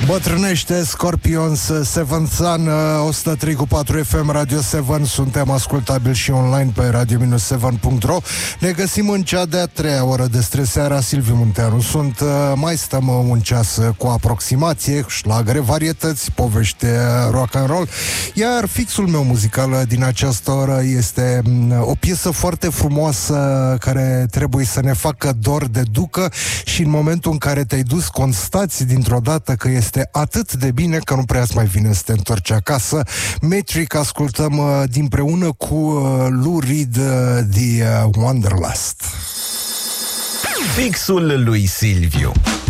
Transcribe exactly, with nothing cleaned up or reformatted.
Bătrânește Scorpions, Seventh Sun, o sută trei cu patru F M, Radio șapte. Suntem ascultabili și online pe radio șapte punct ro. Ne găsim în cea de-a treia oră de streseara. Silviu Munteanu sunt. Mai stăm un ceas cu aproximație, șlagăre, varietăți, povești rock and roll. Iar fixul meu muzical din această oră este o piesă foarte frumoasă care trebuie să ne facă dor de ducă și în momentul în care te-ai dus constați dintr-o dată că este atât de bine că nu prea îți mai vine să te întorci acasă. Metric ascultăm uh, dinpreună cu uh, Lou Reed, uh, The uh, Wanderlust. Fixul lui Silviu.